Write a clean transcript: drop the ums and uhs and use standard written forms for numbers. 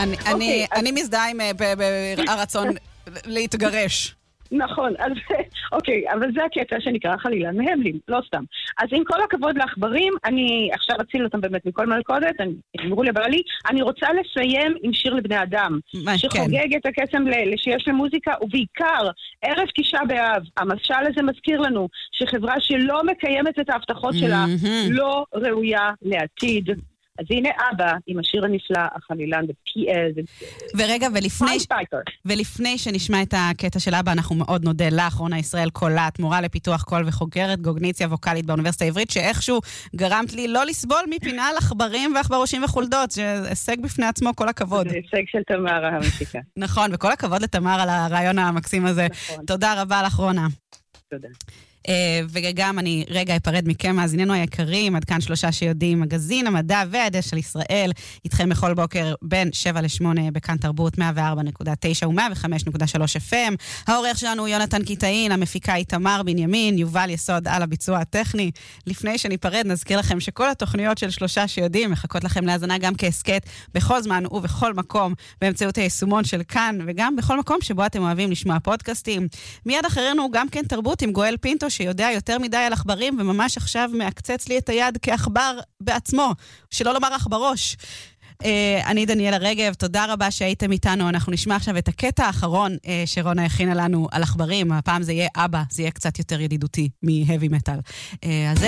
אני מזדהה עם הרצון להתגרש. נכון, אז אוקיי, אבל זה הקטע שנקרא חלילה מהמלים, לא סתם. אז עם כל הכבוד לעכברים, אני עכשיו אציל אותם באמת מכל מלכודת, אמרו לבעלי, אני רוצה לסיים עם שיר לבני אדם, שחוגג את הקסם שיש למוזיקה, ובעיקר ערב תשעה באב, המשל הזה מזכיר לנו שחברה שלא מקיימת את ההבטחות שלה לא ראויה לעתיד. אז הנה אבא עם השיר הנפלא, החלילן, ורגע, ולפני שנשמע את הקטע של אבא, אנחנו מאוד נודה לך, רונה ישראל קולט, מורה לפיתוח קול וחוקרת קוגניציה ווקלית באוניברסיטה העברית, שאיכשהו גרמת לי לא לסבול מפינה על עכברים ועכברושים וחולדות, שהישג בפני עצמו, כל הכבוד. זה הישג של תמר המפיקה. נכון, וכל הכבוד לתמר על הרעיון המקסים הזה. תודה רבה לך, רונה. תודה. וגם אני רגע אפרד מכם מאזיננו היקרים, עד כאן 3 שיודעים, מגזין המדע והידע של ישראל, איתכם בכל בוקר בין 7 ל-8 בכאן תרבות 104.9 ו-105.3 FM. העורך שלנו הוא יונתן קיטאין, המפיקה היא תמר בנימין, יובל יסוד על הביצוע הטכני. לפני שניפרד נזכיר לכם שכל התוכניות של 3 שיודעים מחכות לכם להאזנה גם כעסקת בכל זמן ובכל מקום באמצעות היישומון של כאן, וגם בכל מקום שבו אתם אוהבים לשמוע פודקאסטים. מיד אחרינו גם כן תרבות עם גואל פינטו שיודע יותר מדי על עכברים, וממש עכשיו מעקצץ לי את היד כעכבר בעצמו, שלא לומר עכברוש. אני דניאלה רגב, תודה רבה שהייתם איתנו. אנחנו נשמע עכשיו את הקטע האחרון שרונה הכינה לנו על עכברים. הפעם זה יהיה אבא, זה יהיה קצת יותר ידידותי מהאבי מטל. אז